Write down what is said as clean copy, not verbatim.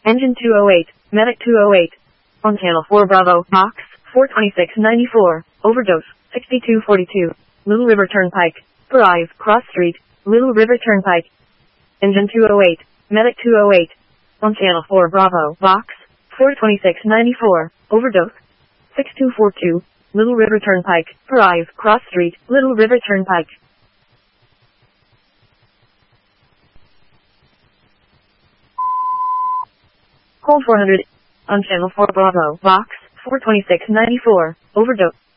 Engine 208, Medic 208. On channel 4 Bravo, box 42694, overdose 6242, Little River Turnpike, Drive, Cross Street, Little River Turnpike. Engine 208, Medic 208. On channel 4 Bravo, box 42694, overdose 6242, Little River Turnpike, Drive, Cross Street, Little River Turnpike. Hold 400. On channel 4 Bravo, box 42694, overdose